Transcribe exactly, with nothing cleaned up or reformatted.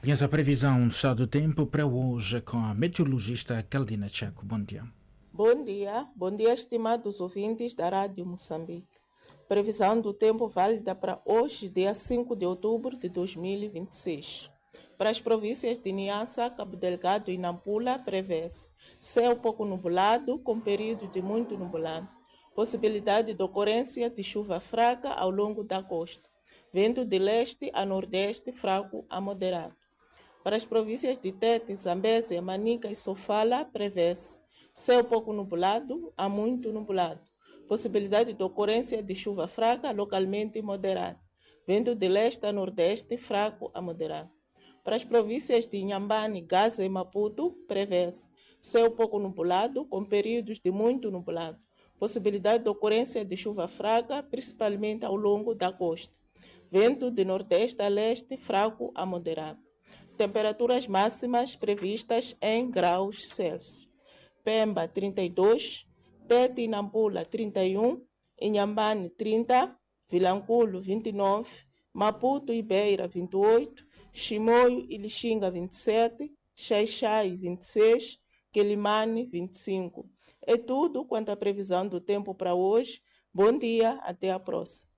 E essa previsão do estado do tempo para hoje com a meteorologista Caldina Chaco. Bom dia. Bom dia, bom dia, estimados ouvintes da Rádio Moçambique. Previsão do tempo válida para hoje, dia cinco de outubro de dois mil e vinte e seis. Para as províncias de Niassa, Cabo Delgado e Nampula, prevê-se céu pouco nublado, com período de muito nublado. Possibilidade de ocorrência de chuva fraca ao longo da costa. Vento de leste a nordeste, fraco a moderado. Para as províncias de Tete, Zambésia, Manica e Sofala, prevê-se céu pouco nublado a muito nublado. Possibilidade de ocorrência de chuva fraca, localmente moderada. Vento de leste a nordeste, fraco a moderado. Para as províncias de Inhambane, Gaza e Maputo, prevê-se céu pouco nublado, com períodos de muito nublado. Possibilidade de ocorrência de chuva fraca, principalmente ao longo da costa. Vento de nordeste a leste, fraco a moderado. Temperaturas máximas previstas em graus Celsius. Pemba, trinta e dois, Tete e Nampula, trinta e um, Inhambane, trinta, Vilanculo, vinte e nove, Maputo e Beira, vinte e oito, Chimoio e Lixinga, vinte e sete, Xai-Xai, vinte e seis, Quelimane, vinte e cinco. É tudo quanto à previsão do tempo para hoje. Bom dia, até a próxima.